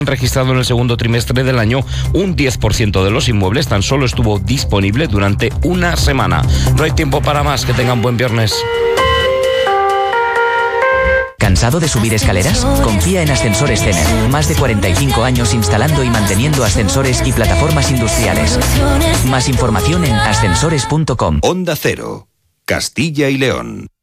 Registrado en el segundo trimestre del año, un 10% de los inmuebles tan solo estuvo disponible durante una semana. No hay tiempo para más. Que tengan buen viernes. ¿Cansado de subir escaleras? Confía en Ascensores Cener. Más de 45 años instalando y manteniendo ascensores y plataformas industriales. Más información en ascensores.com. Onda Cero, Castilla y León.